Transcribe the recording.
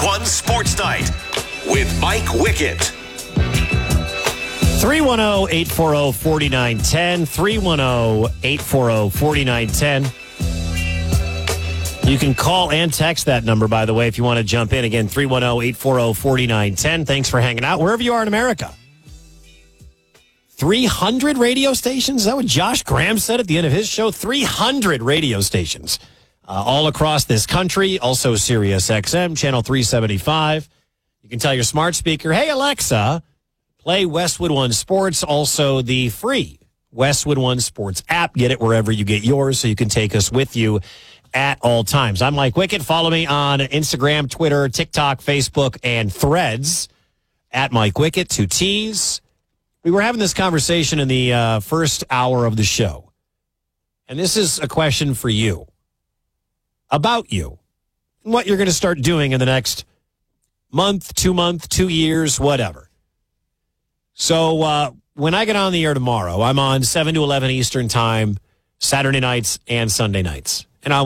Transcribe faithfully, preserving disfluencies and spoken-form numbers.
One Sports Night with Mike Wickett. three one zero, eight four zero, four nine one zero. three one zero, eight four zero, four nine one zero. You can call and text that number, by the way, if you want to jump in. Again, three one zero, eight four zero, four nine one zero. Thanks for hanging out, wherever you are in America. three hundred radio stations? Is that what Josh Graham said at the end of his show? three hundred radio stations uh, all across this country. Also Sirius X M, channel three seventy-five. You can tell your smart speaker, hey, Alexa, play Westwood One Sports. Also the free Westwood One Sports app. Get it wherever you get yours so you can take us with you at all times. I'm Mike Wickett. Follow me on Instagram, Twitter, TikTok, Facebook, and Threads at Mike Wickett, two T's. We were having this conversation in the uh, first hour of the show. And this is a question for you. About you. And what you're going to start doing in the next month, two month, two years, whatever. So uh, when I get on the air tomorrow, I'm on seven to eleven Eastern time, Saturday nights and Sunday nights.